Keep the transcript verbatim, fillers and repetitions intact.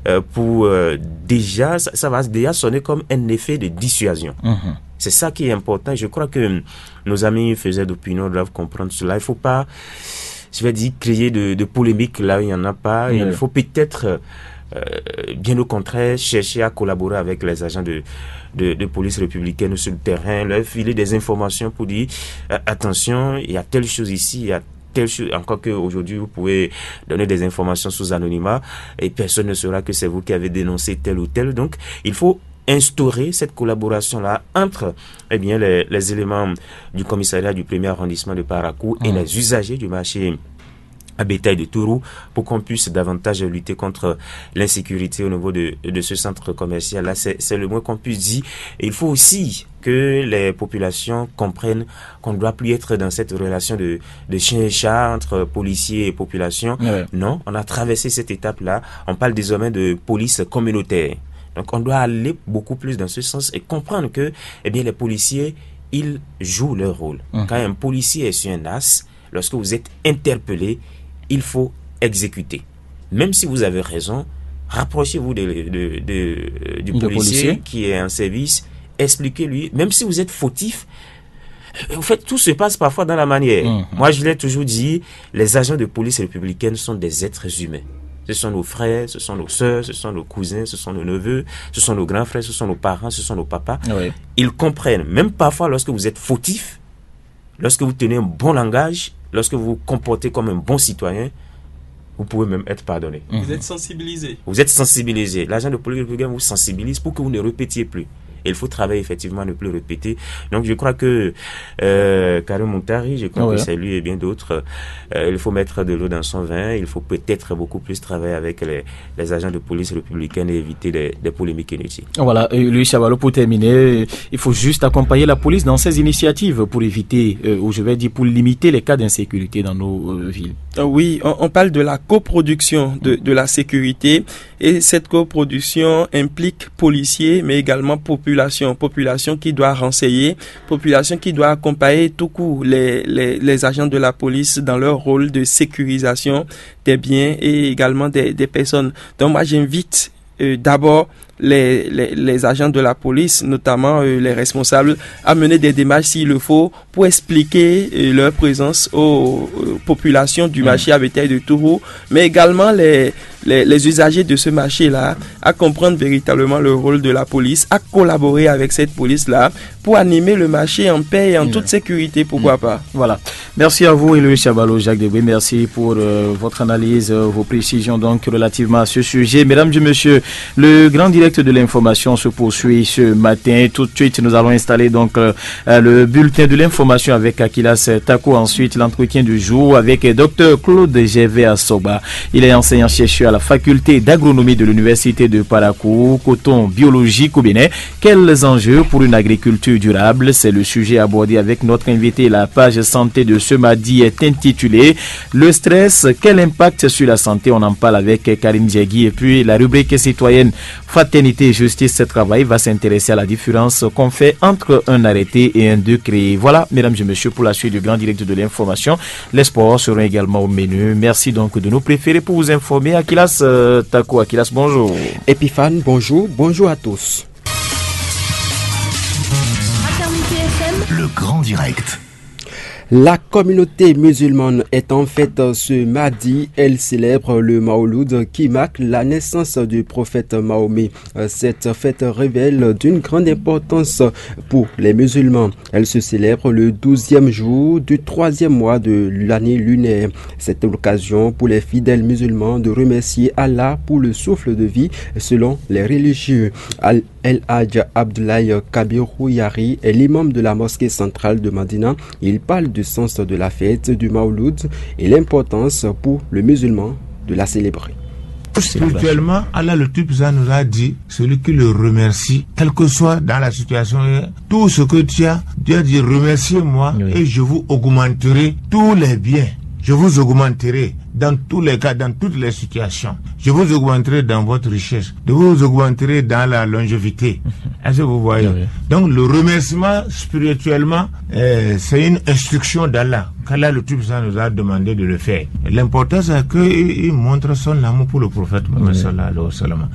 euh, pour euh, déjà, ça, ça va déjà sonner comme un effet de dissuasion. Mm-hmm. C'est ça qui est important. Je crois que nos amis faiseurs d'opinion doivent comprendre cela. Il ne faut pas, je vais dire, créer de, de polémiques là où il n'y en a pas. Mm-hmm. Il faut peut-être, euh, bien au contraire, chercher à collaborer avec les agents de De, de police républicaine sur le terrain, leur filer des informations pour dire euh, attention, il y a telle chose ici, il y a telle chose, encore qu'aujourd'hui vous pouvez donner des informations sous anonymat et personne ne saura que c'est vous qui avez dénoncé tel ou tel. Donc il faut instaurer cette collaboration-là entre eh bien, les, les éléments du commissariat du premier arrondissement de Parakou mmh. et les usagers du marché à bétail de Tourou pour qu'on puisse davantage lutter contre l'insécurité au niveau de, de ce centre commercial. Là, c'est, c'est le moins qu'on puisse dire. Et il faut aussi que les populations comprennent qu'on ne doit plus être dans cette relation de, de chien et chat entre policiers et population. Ouais. Non, on a traversé cette étape-là. On parle désormais de police communautaire. Donc, on doit aller beaucoup plus dans ce sens et comprendre que, eh bien, les policiers, ils jouent leur rôle. Mmh. Quand un policier est sur un as, lorsque vous êtes interpellé, il faut exécuter. Même si vous avez raison, rapprochez-vous de, de, de, du policier, policier qui est en service, expliquez-lui, même si vous êtes fautif, en fait, tout se passe parfois dans la manière. Mmh. Moi, je l'ai toujours dit, les agents de police républicaine sont des êtres humains. Ce sont nos frères, ce sont nos sœurs, ce sont nos cousins, ce sont nos neveux, ce sont nos grands frères, ce sont nos parents, ce sont nos papas. Oui. Ils comprennent, même parfois lorsque vous êtes fautif, lorsque vous tenez un bon langage, lorsque vous vous comportez comme un bon citoyen, vous pouvez même être pardonné. Vous êtes sensibilisé. Vous êtes sensibilisé. L'agent de police républicaine vous sensibilise pour que vous ne répétiez plus. Et il faut travailler effectivement à ne plus répéter. Donc je crois que euh, Karim Moutari, je crois oh que ouais. c'est lui et bien d'autres, euh, il faut mettre de l'eau dans son vin. Il faut peut-être beaucoup plus travailler avec les, les agents de police républicaine et éviter des, des polémiques inutiles. Voilà, euh, Louis Chabalo, pour terminer, il faut juste accompagner la police dans ses initiatives pour éviter, euh, ou je vais dire pour limiter les cas d'insécurité dans nos euh, villes. Oui, on, on parle de la coproduction de, de la sécurité et cette coproduction implique policiers mais également population, population qui doit renseigner, population qui doit accompagner tout court les, les, les agents de la police dans leur rôle de sécurisation des biens et également des, des personnes. Donc moi j'invite euh, d'abord Les, les, les agents de la police, notamment euh, les responsables, à mener des démarches s'il le faut pour expliquer euh, leur présence aux, aux populations du marché à bétail de Tourou, mais également les, les, les usagers de ce marché-là à comprendre véritablement le rôle de la police, à collaborer avec cette police-là pour animer le marché en paix et en mmh. toute sécurité, pourquoi mmh. pas. Voilà. Merci à vous, Louis Chabalo, Jacques Deboué. Merci pour euh, votre analyse, euh, vos précisions donc relativement à ce sujet. Mesdames et messieurs, le grand directeur de l'information se poursuit ce matin. Tout de suite, nous allons installer donc euh, le bulletin de l'information avec Akilas Tako. Ensuite, l'entretien du jour avec Dr Claude Gervais Assoba. Il est enseignant-chercheur à la faculté d'agronomie de l'université de Parakou, coton biologique au Bénin. Quels enjeux pour une agriculture durable? C'est le sujet abordé avec notre invité. La page santé de ce mardi est intitulée Le stress, quel impact sur la santé? On en parle avec Karine Djegui. Et puis la rubrique citoyenne Fraternité, justice, travail va s'intéresser à la différence qu'on fait entre un arrêté et un décret. Voilà, mesdames et messieurs, pour la suite du grand direct de l'information. Les sports seront également au menu. Merci donc de nous préférer pour vous informer. Akilas euh, Tako, Akilas, bonjour. Epiphane, bonjour. Bonjour à tous. Le grand direct. La communauté musulmane est en fête ce mardi. Elle célèbre le Mawlud qui marque la naissance du prophète Mahomet. Cette fête révèle d'une grande importance pour les musulmans. Elle se célèbre le douzième jour du troisième mois de l'année lunaire. C'est l'occasion pour les fidèles musulmans de remercier Allah pour le souffle de vie selon les religieux. El Hadj Abdoulaye Kabirou Yari est l'imam de la mosquée centrale de Madina. Il parle du sens de la fête du Mawlud et l'importance pour le musulman de la célébrer. Spirituellement, Allah le Tout-Puissant nous a dit, celui qui le remercie, quelle que soit dans la situation, tout ce que tu as, Dieu dit remerciez-moi oui. et je vous augmenterai tous les biens. Je vous augmenterai dans tous les cas, dans toutes les situations. Je vous augmenterai dans votre richesse. Je vous augmenterai dans la longévité. Est-ce que vous voyez? Oui. Donc le remerciement spirituellement, euh, c'est une instruction d'Allah. Qu'Allah le Tout-Puissant nous a demandé de le faire. L'important c'est qu'il montre son amour pour le prophète Mohammed sallallahu alayhi wa sallam.